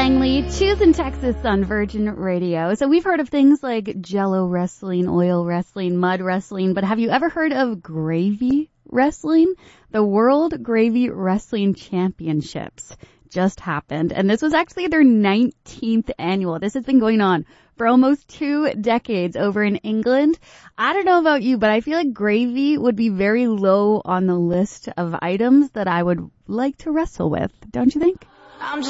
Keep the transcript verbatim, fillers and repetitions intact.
Langley, Tuesday, Texas on Virgin Radio. So we've heard of things like Jello wrestling, oil wrestling, mud wrestling, but have you ever heard of gravy wrestling? The World Gravy Wrestling Championships just happened, and this was actually their nineteenth annual. This has been going on for almost two decades over in England. I don't know about you, but I feel like gravy would be very low on the list of items that I would like to wrestle with. Don't you think? I'm just